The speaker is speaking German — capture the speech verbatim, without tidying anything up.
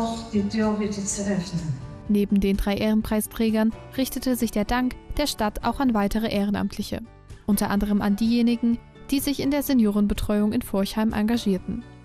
doch die Tür bitte zu öffnen. Neben den drei Ehrenpreisträgern richtete sich der Dank der Stadt auch an weitere Ehrenamtliche, unter anderem an diejenigen, die sich in der Seniorenbetreuung in Forchheim engagierten.